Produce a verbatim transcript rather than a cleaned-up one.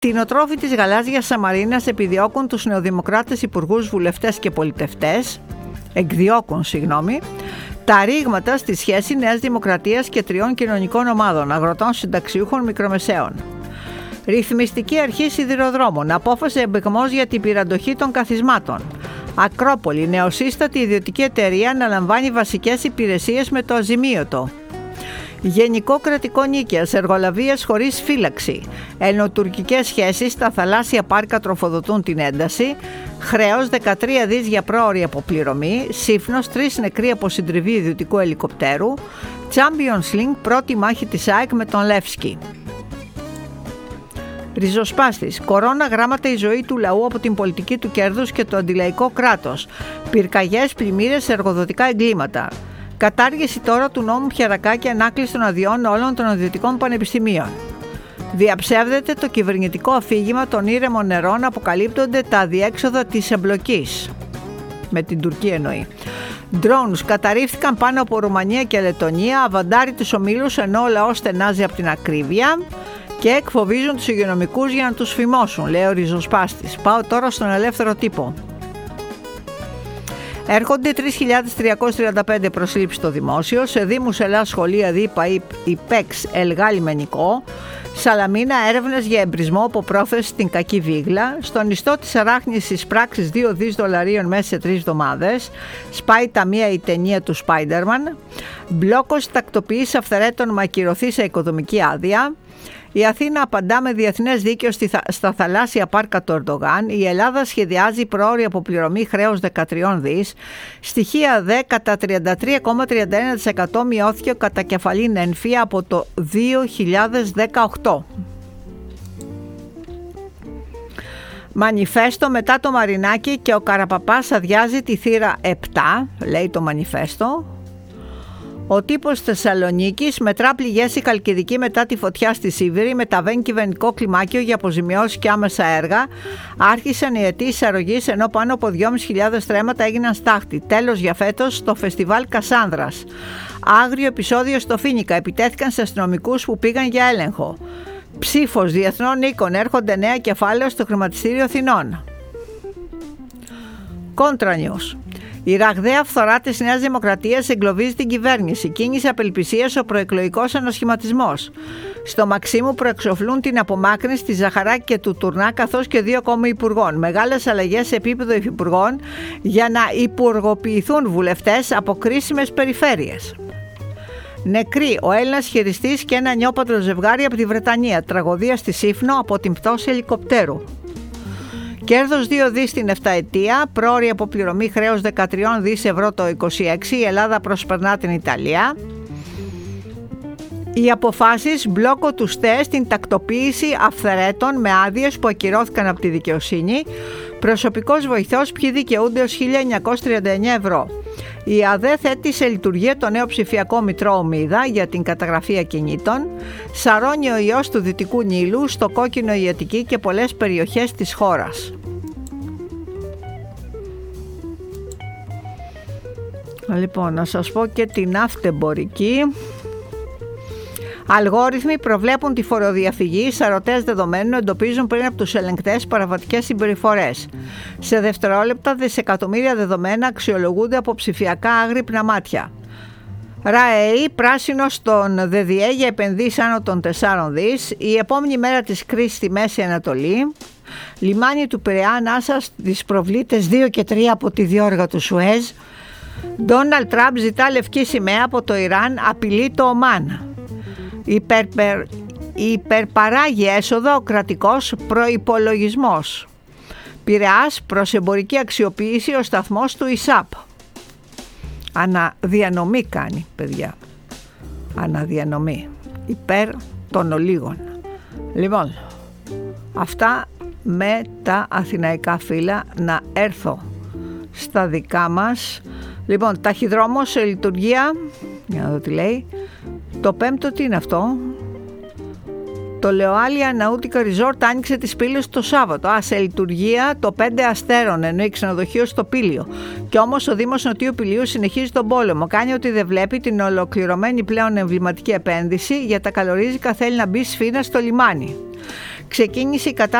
Κτηνοτρόφοι της Γαλάζιας Σαμαρίνας επιδιώκουν τους νεοδημοκράτες υπουργούς, βουλευτές και πολιτευτές, εκδιώκουν, συγγνώμη, τα ρήγματα στη σχέση Νέας Δημοκρατίας και τριών κοινωνικών ομάδων, αγροτών, συνταξιούχων, μικρομεσαίων. Ρυθμιστική αρχή σιδηροδρόμων, απόφαση εμπεγμός για την πυραντοχή των καθισμάτων. Ακρόπολη, νεοσύστατη ιδιωτική εταιρεία να λαμβάνει βασικές υπηρεσίες με το αζημίωτο. Γενικό κρατικό νίκαιας, εργολαβίες χωρίς φύλαξη. Ενωτουρκικές σχέσεις στα θαλάσσια πάρκα τροφοδοτούν την ένταση. Χρέος δεκατρία δις για πρόωρη αποπληρωμή. Σύφνος, τρεις νεκροί από συντριβή ιδιωτικού ελικοπτέρου. Champions League, πρώτη μάχη της ΑΕΚ με τον Λεύσκι. Ριζοσπάστης. Κορώνα γράμματα η ζωή του λαού από την πολιτική του κέρδους και το αντιλαϊκό κράτος. Πυρκαγιές, πλημμύρες, εργοδοτικά εγκλήματα. Κατάργηση τώρα του νόμου Πιαρακά και ανάκληση των αδειών όλων των ιδιωτικών πανεπιστημίων. Διαψεύδεται το κυβερνητικό αφήγημα των ήρεμων νερών, αποκαλύπτονται τα αδιέξοδα της εμπλοκής. Με την Τουρκία εννοεί. Drones καταρρίφθηκαν πάνω από Ρουμανία και Λετονία, αβαντάρει τους ομίλους ενώ ο λαός στενάζει από την ακρίβεια και εκφοβίζουν τους υγειονομικούς για να τους φημώσουν, λέει ο ριζοσπάστης. Πάω τώρα στον ελεύθερο τύπο. Έρχονται τρεις χιλιάδες τριακόσιες τριάντα πέντε προσλήψεις στο δημόσιο, σε δήμους, Ελλάς, σχολεία, ΔΥΠΑ, ΙΠΕΞ, Ελγά, Λιμενικό, Σαλαμίνα, έρευνες για εμπρισμό από πρόθεση στην Κακή Βίγλα, στον ιστό της αράχνησης πράξης δύο δις δολαρίων μέσα σε τρεις εβδομάδες, σπάει ταμεία η ταινία του Spider-Man, μπλόκος τακτοποιής αυθαιρέτων με ακυρωθεί σε οικοδομική άδεια. Η Αθήνα απαντά με διεθνές δίκαιο στα θαλάσσια πάρκα του Ερντογάν. Η Ελλάδα σχεδιάζει πρόωρη αποπληρωμή χρέους δεκατρία δις. Στοιχεία δε κατά τριάντα τρία κόμμα τριάντα ένα τοις εκατό μειώθηκε ο κατακεφαλήν ένφια από το δύο χιλιάδες δεκαοκτώ. Μανιφέστο μετά το Μαρινάκι και ο Καραπαπάς αδειάζει τη θύρα επτά, λέει το μανιφέστο. Ο τύπος Θεσσαλονίκης μετρά πληγές η Χαλκιδική μετά τη φωτιά στη Σίβηρη, μεταβαίνει κυβερνητικό κλιμάκιο για αποζημιώσεις και άμεσα έργα. Άρχισαν οι αιτήσεις αρρωγής ενώ πάνω από δυόμισι χιλιάδες στρέμματα έγιναν στάχτη. Τέλος για φέτος στο φεστιβάλ Κασάνδρας. Άγριο επεισόδιο στο Φοίνικα, επιτέθηκαν σε αστυνομικούς που πήγαν για έλεγχο. Ψήφος διεθνών οίκων, έρχονται νέα κεφάλαια στο χρηματιστήριο Αθηνών. Contra News. Η ραγδαία φθορά της Νέας Δημοκρατίας εγκλωβίζει την κυβέρνηση. Κίνηση απελπισίας ο προεκλογικός ανασχηματισμός. Στο Μαξίμου προεξοφλούν την απομάκρυνση της Ζαχαράκη και του Τουρνά καθώς και δύο ακόμη υπουργών. Μεγάλες αλλαγές σε επίπεδο υφυπουργών για να υπουργοποιηθούν βουλευτές από κρίσιμες περιφέρειες. Νεκροί ο Έλληνας χειριστής και ένα νιόπαντρο ζευγάρι από τη Βρετανία. Τραγωδία στη Σύφνο από την πτώση ελικοπτέρου. Κέρδος δύο δις την επταετία, πρόωρη αποπληρωμή χρέος δεκατρία δις ευρώ το είκοσι έξι, η Ελλάδα προσπερνά την Ιταλία. Οι αποφάσεις μπλόκο του ΣΤΕ στην τακτοποίηση αυθαιρέτων με άδειες που ακυρώθηκαν από τη δικαιοσύνη. Προσωπικός βοηθός ποιοι δικαιούνται ως χίλια εννιακόσια τριάντα εννέα ευρώ. Η ΑΔΕ θέτει σε λειτουργία το νέο ψηφιακό μητρό Ομίδα για την καταγραφή ακινήτων. Σαρώνει ο ιός του Δυτικού Νείλου, στο κόκκινο η Αττική και πολλές περιοχές της χώρας. Λοιπόν, να σας πω και την αυτεμπορική. Αλγόριθμοι προβλέπουν τη φοροδιαφυγή, σαρωτές δεδομένων εντοπίζουν πριν από τους ελεγκτές παραβατικές συμπεριφορές. Σε δευτερόλεπτα δισεκατομμύρια δεδομένα αξιολογούνται από ψηφιακά άγρυπνα μάτια. ΡΑΕΗ, πράσινο στον ΔΔΕ για επενδύσεις άνω των τεσσάρων δις. Η επόμενη μέρα της κρίσης στη Μέση Ανατολή. Λιμάνι του Πειραιά, ανάσα στις προβλήτες δύο και τρία από τη διόρυγα του Σουέζ. Ντόναλντ Τραμπ ζητά λευκή σημαία από το Ιράν, απειλεί το Ομάν. Υπερπερ, υπερπαράγει έσοδο ο κρατικός προϋπολογισμός. Πειραιάς προς εμπορική αξιοποίηση ο σταθμός του ΙΣΑΠ. Αναδιανομή κάνει, παιδιά. Αναδιανομή. Υπέρ των ολίγων. Λοιπόν, αυτά με τα αθηναϊκά φύλλα. Να έρθω στα δικά μας. Λοιπόν, ταχυδρόμος σε λειτουργία. Για να δω τι λέει. Το πέμπτο τι είναι αυτό? Το Λεωάλια Ναούτικα Resort άνοιξε τις πύλες το Σάββατο. Α, σε λειτουργία το πέντε αστέρων, εννοεί ξενοδοχείο στο Πήλιο. Κι όμως ο Δήμος Νοτιού Πηλίου συνεχίζει τον πόλεμο. Κάνει ότι δεν βλέπει την ολοκληρωμένη πλέον εμβληματική επένδυση για τα καλορίζικα, θέλει να μπει σφήνα στο λιμάνι. ξεκίνησε η